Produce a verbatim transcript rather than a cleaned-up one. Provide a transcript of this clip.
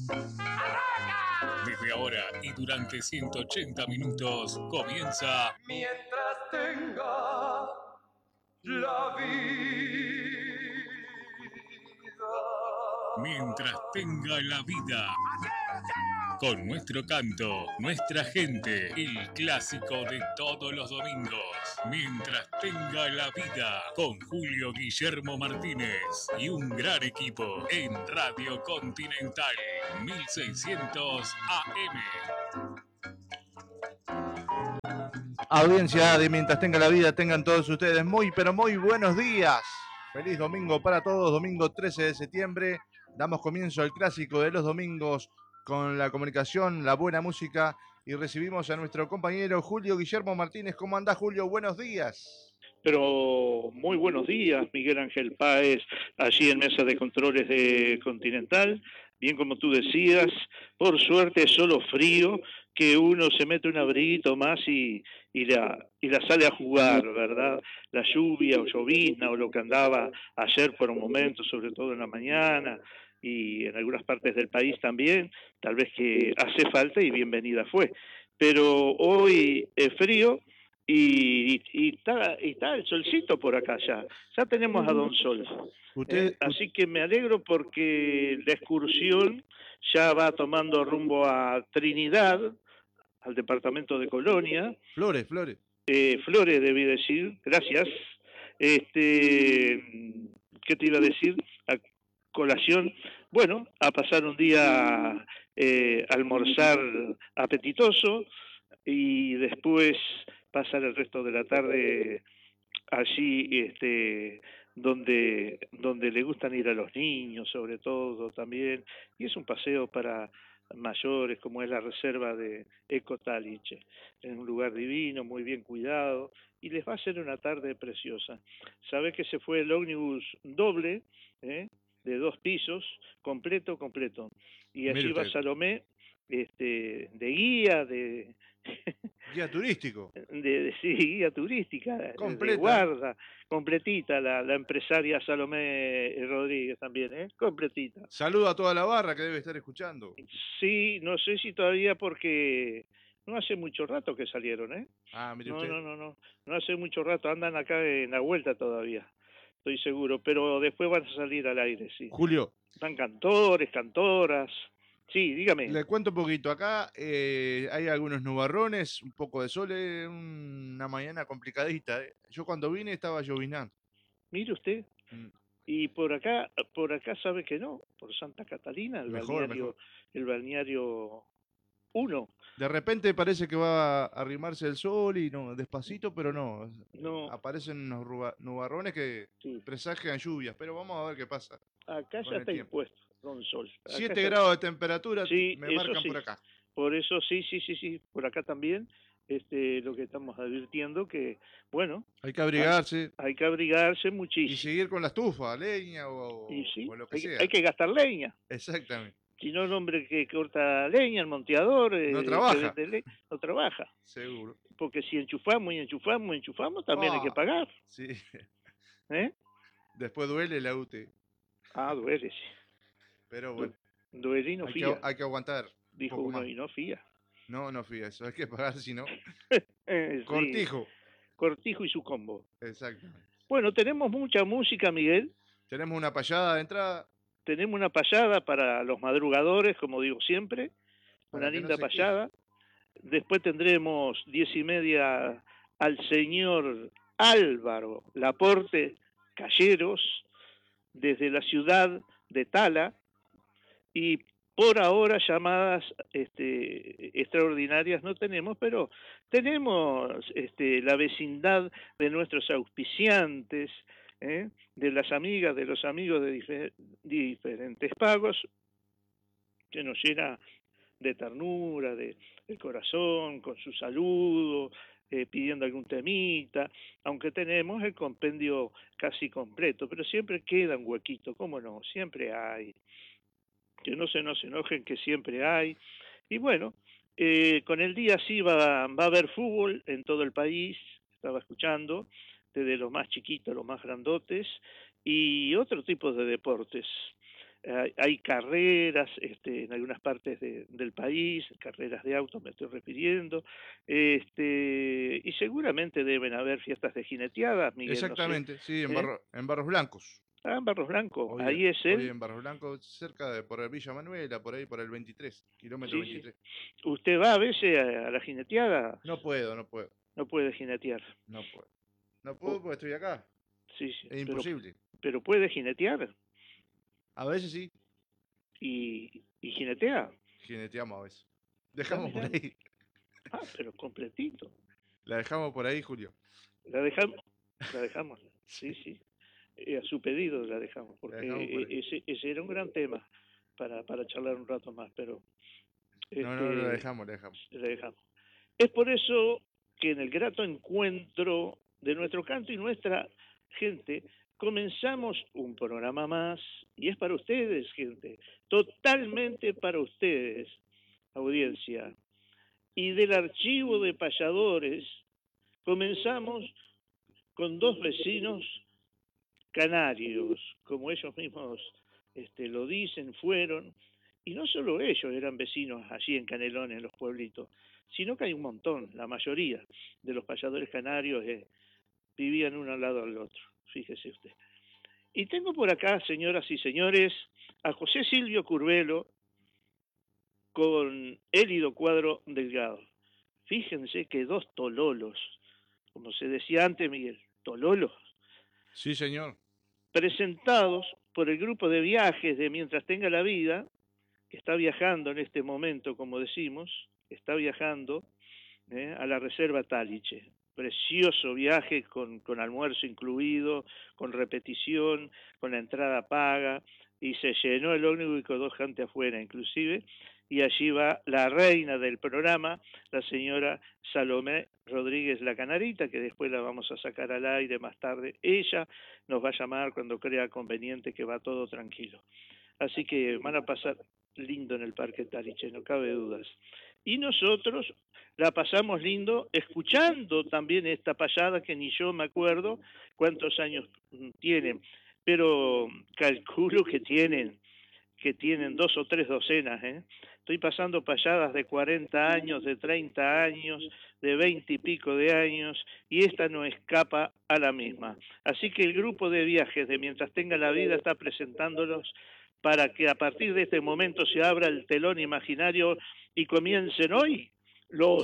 Desde ahora y durante ciento ochenta minutos comienza Mientras tenga la vida. Mientras tenga la vida. Con nuestro canto, nuestra gente, el clásico de todos los domingos. Mientras tenga la vida, con Julio Guillermo Martínez y un gran equipo en Radio Continental mil seiscientos A M. Audiencia de Mientras Tenga la Vida, tengan todos ustedes muy, pero muy buenos días. Feliz domingo para todos, domingo trece de septiembre. Damos comienzo al clásico de los domingos con la comunicación, la buena música y recibimos a nuestro compañero Julio Guillermo Martínez. ¿Cómo andás, Julio? Buenos días. Pero muy buenos días, Miguel Ángel Páez, allí en Mesa de Controles de Continental. Bien como tú decías, por suerte es solo frío, que uno se mete un abriguito más y, y, la, y la sale a jugar, ¿verdad? La lluvia o llovizna o lo que andaba ayer por un momento, sobre todo en la mañana y en algunas partes del país también, tal vez que hace falta y bienvenida fue. Pero hoy es frío. Y, y, está, y está el solcito por acá ya, ya tenemos a Don Sol. Usted, ¿eh? Así que me alegro porque la excursión ya va tomando rumbo a Trinidad, al departamento de Colonia. Flores, Flores. Eh, Flores, debí decir, gracias. Este, ¿qué te iba a decir? A colación, bueno, a pasar un día eh, almorzar apetitoso y después pasar el resto de la tarde allí este donde donde le gustan ir a los niños sobre todo también, y es un paseo para mayores como es la reserva de Ecotaliche, es un lugar divino, muy bien cuidado y les va a ser una tarde preciosa. Sabés que se fue el ómnibus doble, ¿eh? de dos pisos, completo, completo, y allí va Salomé este de guía, de guía turístico. De, de, sí, guía turística, completa. De guarda, completita la, la empresaria Salomé Rodríguez también, ¿eh? Completita. Saludo a toda la barra que debe estar escuchando. Sí, no sé si todavía porque no hace mucho rato que salieron, ¿eh? Ah, mire no, usted. No, no, no, no hace mucho rato, andan acá en la vuelta todavía, estoy seguro, pero después van a salir al aire, sí. Julio. Están cantores, cantoras. Sí, dígame. Le cuento un poquito. Acá eh, hay algunos nubarrones, un poco de sol, eh, una mañana complicadita. Eh. Yo cuando vine estaba llovinando. Mire usted. Mm. Y por acá, por acá sabe que no, por Santa Catalina, el mejor, balneario, mejor. el balneario uno. De repente parece que va a arrimarse el sol y no, despacito, pero no. no. Aparecen unos nubarrones que sí. presagian lluvias, pero vamos a ver qué pasa. Acá ya está tiempo. Impuesto, Don Sol. siete grados de temperatura sí, me marcan sí. por acá. Por eso sí, sí, sí, sí, por acá también. Este, lo que estamos advirtiendo que, bueno... Hay que abrigarse. Hay, hay que abrigarse muchísimo. Y seguir con la estufa, leña o, y sí, o lo que hay, sea. Hay que gastar leña. Exactamente. Si no, el hombre que corta leña, el monteador, no eh, trabaja. Que le, no trabaja. Seguro. Porque si enchufamos y enchufamos y enchufamos, también oh, hay que pagar. Sí. ¿Eh? Después duele la U T E. Ah, duele, sí. Pero bueno. Du duele y no hay fía. Que, hay que aguantar. Dijo un poco uno más. y no fía. No, no fía, eso hay que pagar si no. eh, Cortijo. Sí. Cortijo y su combo. Exactamente. Bueno, tenemos mucha música, Miguel. Tenemos una payada de entrada. Tenemos una payada para los madrugadores, como digo siempre. Para una linda no payada. Queje. Después tendremos diez y media al señor Álvaro Laporte Calleros, desde la ciudad de Tala, y por ahora llamadas este, extraordinarias no tenemos, pero tenemos este, la vecindad de nuestros auspiciantes, ¿eh? de las amigas, de los amigos de difer diferentes pagos, que nos llena de ternura, de, de corazón, con su saludo, eh, pidiendo algún temita, aunque tenemos el compendio casi completo, pero siempre queda un huequito, ¿cómo no? Siempre hay. Que no se nos enojen, que siempre hay. Y bueno, eh, con el día sí va, va a haber fútbol en todo el país, estaba escuchando, desde los más chiquitos, los más grandotes, y otro tipo de deportes. hay, hay carreras este, en algunas partes de, del país, carreras de autos me estoy refiriendo, este, y seguramente deben haber fiestas de jineteadas, Miguel, no sé. Exactamente, sí, en, ¿Eh? Barro- en Barros Blancos. Ah, en Barros Blancos, Hoy, ahí es hoy él. en Barros Blancos, cerca de por el Villa Manuela, por ahí por el veintitrés, kilómetro Sí, sí. veintitrés. ¿Usted va a veces a, a la jineteada? No puedo, no puedo, No puede jinetear. no puedo. No O- puedo porque estoy acá. sí, sí, Es pero, imposible. pero puede jinetear A veces sí, y, y jinetea. jineteamos a veces. Ah, Dejamos por mirá. ahí. Ah, pero completito. La dejamos por ahí, Julio. La dejamos, la dejamos, sí, sí. Eh, a su pedido la dejamos, La porque dejamos por e- ahí. ese, ese era un gran tema para, para charlar un rato más, pero No, no, la este, dejamos, la dejamos. la dejamos. Es por eso que en el grato encuentro de nuestro canto y nuestra gente comenzamos un programa más y es para ustedes, gente, totalmente para ustedes, audiencia. Y del archivo de payadores comenzamos con dos vecinos canarios, como ellos mismos este, lo dicen, fueron, y no solo ellos eran vecinos allí en Canelones, en los pueblitos, sino que hay un montón, la mayoría de los payadores canarios eh, vivían uno al lado del otro, fíjese usted. Y tengo por acá, señoras y señores, a José Silvio Curvelo con Élido Cuadro Delgado. Fíjense que dos tololos, como se decía antes, Miguel, tololos, Sí, señor. presentados por el grupo de viajes de Mientras Tenga la Vida, que está viajando en este momento, como decimos, está viajando eh, a la Reserva Taliche. Precioso viaje con, con almuerzo incluido, con repetición, con la entrada paga, y se llenó el ómnibus y quedó gente afuera inclusive, y allí va la reina del programa, la señora Salomé Rodríguez La Canarita, que después la vamos a sacar al aire más tarde. Ella nos va a llamar cuando crea conveniente, que va todo tranquilo. Así que van a pasar lindo en el Parque Taliche, no cabe dudas. Y nosotros la pasamos lindo escuchando también esta payada que ni yo me acuerdo cuántos años tienen, pero calculo que tienen que tienen dos o tres docenas, ¿eh? Estoy pasando payadas de cuarenta años, de treinta años, de veinte y pico de años, y esta no escapa a la misma. Así que el grupo de viajes de Mientras Tenga la Vida está presentándolos para que a partir de este momento se abra el telón imaginario y comiencen hoy los